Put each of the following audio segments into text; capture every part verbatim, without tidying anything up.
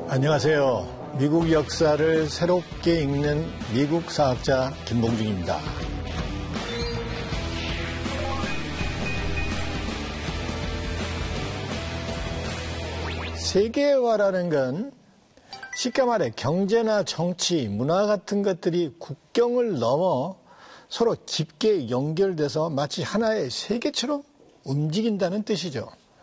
안녕하세요. 미국 역사를 새롭게 읽는 미국 사학자 김봉중입니다. 세계화라는 건 쉽게 말해 경제나 정치, 문화 같은 것들이 국경을 넘어 서로 깊게 연결돼서 마치 하나의 세계처럼 움직인다는 뜻이죠.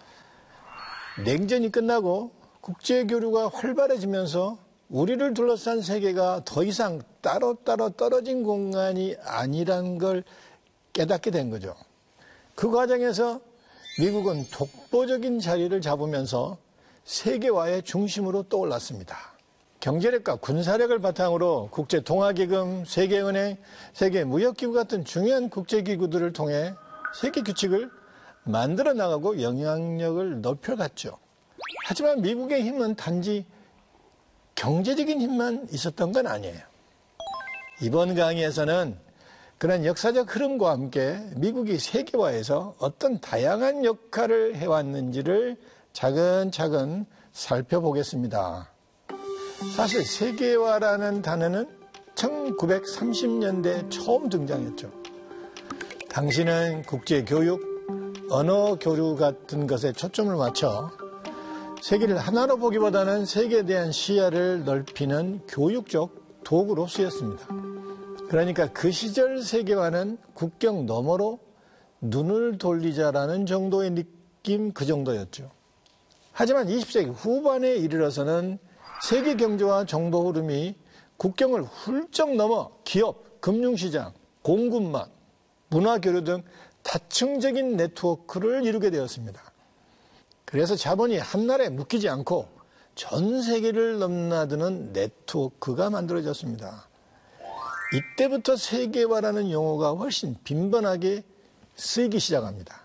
냉전이 끝나고 국제교류가 활발해지면서 우리를 둘러싼 세계가 더 이상 따로따로 떨어진 공간이 아니라는 걸 깨닫게 된 거죠. 그 과정에서 미국은 독보적인 자리를 잡으면서 세계화의 중심으로 떠올랐습니다. 경제력과 군사력을 바탕으로 국제통화기금, 세계은행, 세계무역기구 같은 중요한 국제기구들을 통해 세계규칙을 만들어 나가고 영향력을 넓혀갔죠. 하지만 미국의 힘은 단지 경제적인 힘만 있었던 건 아니에요. 이번 강의에서는 그런 역사적 흐름과 함께 미국이 세계화에서 어떤 다양한 역할을 해왔는지를 차근차근 살펴보겠습니다. 사실 세계화라는 단어는 천구백삼십 년대 처음 등장했죠. 당시는 국제교육, 언어 교류 같은 것에 초점을 맞춰 세계를 하나로 보기보다는 세계에 대한 시야를 넓히는 교육적 도구로 쓰였습니다. 그러니까 그 시절 세계화는 국경 너머로 눈을 돌리자라는 정도의 느낌, 그 정도였죠. 하지만 이십 세기 후반에 이르러서는 세계 경제와 정보 흐름이 국경을 훌쩍 넘어 기업, 금융시장, 공급망, 문화교류 등 다층적인 네트워크를 이루게 되었습니다. 그래서 자본이 한나라에 묶이지 않고 전 세계를 넘나드는 네트워크가 만들어졌습니다. 이때부터 세계화라는 용어가 훨씬 빈번하게 쓰이기 시작합니다.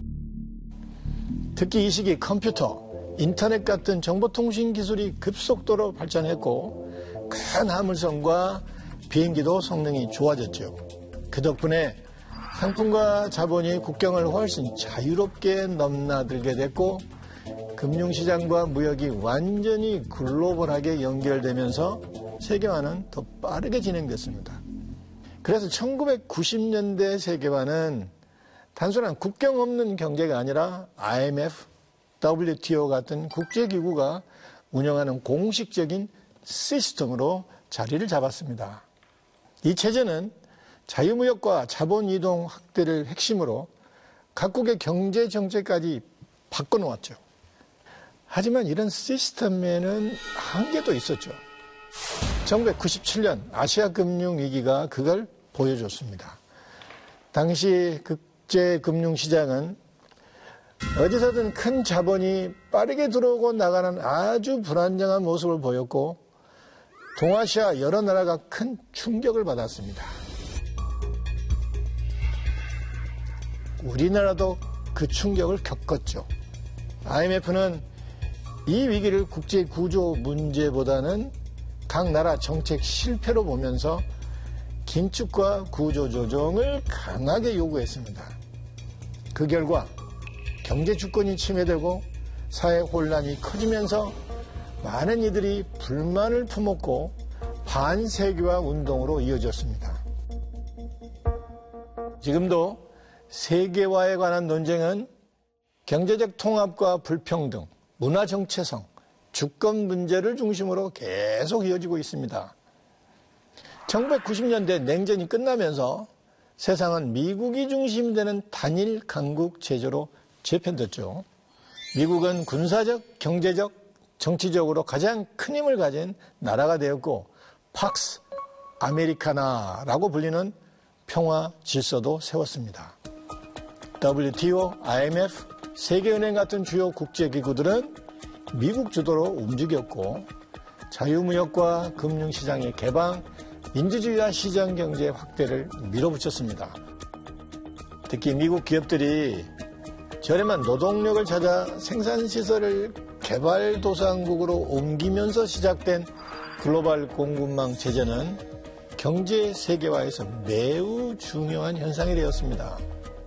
특히 이 시기 컴퓨터, 인터넷 같은 정보통신 기술이 급속도로 발전했고 큰 화물선과 비행기도 성능이 좋아졌죠. 그 덕분에 상품과 자본이 국경을 훨씬 자유롭게 넘나들게 됐고 금융시장과 무역이 완전히 글로벌하게 연결되면서 세계화는 더 빠르게 진행됐습니다. 그래서 천구백구십 년대 세계화는 단순한 국경 없는 경제가 아니라 아이엠에프, 더블유티오 같은 국제기구가 운영하는 공식적인 시스템으로 자리를 잡았습니다. 이 체제는 자유무역과 자본이동 확대를 핵심으로 각국의 경제정책까지 바꿔놓았죠. 하지만 이런 시스템에는 한계도 있었죠. 천구백구십칠 년 아시아 금융위기가 그걸 보여줬습니다. 당시 국제금융시장은 어디서든 큰 자본이 빠르게 들어오고 나가는 아주 불안정한 모습을 보였고 동아시아 여러 나라가 큰 충격을 받았습니다. 우리나라도 그 충격을 겪었죠. 아이엠에프는 이 위기를 국제구조 문제보다는 각 나라 정책 실패로 보면서 긴축과 구조조정을 강하게 요구했습니다. 그 결과 경제 주권이 침해되고 사회 혼란이 커지면서 많은 이들이 불만을 품었고 반세계화 운동으로 이어졌습니다. 지금도 세계화에 관한 논쟁은 경제적 통합과 불평등, 문화 정체성, 주권 문제를 중심으로 계속 이어지고 있습니다. 천구백구십 년대 냉전이 끝나면서 세상은 미국이 중심이 되는 단일 강국 체제로 재편됐죠. 미국은 군사적, 경제적, 정치적으로 가장 큰 힘을 가진 나라가 되었고 팍스 아메리카나라고 불리는 평화 질서도 세웠습니다. 더블유티오, 아이엠에프, 세계은행 같은 주요 국제기구들은 미국 주도로 움직였고 자유무역과 금융시장의 개방, 민주주의와 시장경제 확대를 밀어붙였습니다. 특히 미국 기업들이 저렴한 노동력을 찾아 생산시설을 개발도상국으로 옮기면서 시작된 글로벌 공급망 체제는 경제 세계화에서 매우 중요한 현상이 되었습니다.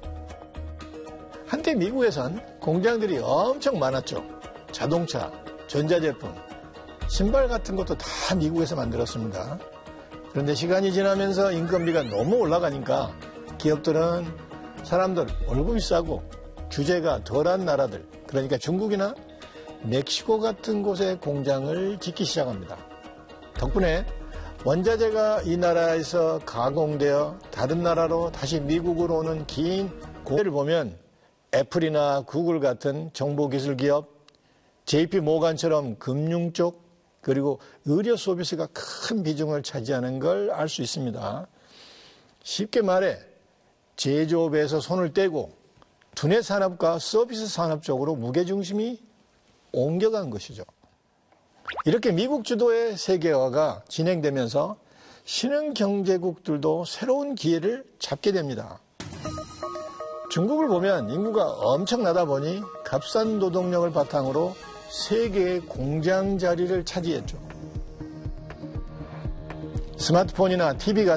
한때 미국에선 공장들이 엄청 많았죠. 자동차, 전자제품, 신발 같은 것도 다 미국에서 만들었습니다. 그런데 시간이 지나면서 인건비가 너무 올라가니까 기업들은 사람들 월급이 싸고 규제가 덜한 나라들, 그러니까 중국이나 멕시코 같은 곳에 공장을 짓기 시작합니다. 덕분에 원자재가 이 나라에서 가공되어 다른 나라로 다시 미국으로 오는 긴 고리를 보면 애플이나 구글 같은 정보기술 기업, 제이피 모간처럼 금융 쪽, 그리고 의료 서비스가 큰 비중을 차지하는 걸 알 수 있습니다. 쉽게 말해 제조업에서 손을 떼고 두뇌 산업과 서비스 산업 쪽으로 무게중심이 옮겨간 것이죠. 이렇게 미국 주도의 세계화가 진행되면서 신흥 경제국들도 새로운 기회를 잡게 됩니다. 중국을 보면 인구가 엄청나다 보니 값싼 노동력을 바탕으로 세계의 공장 자리를 차지했죠. 스마트폰이나 티비 같은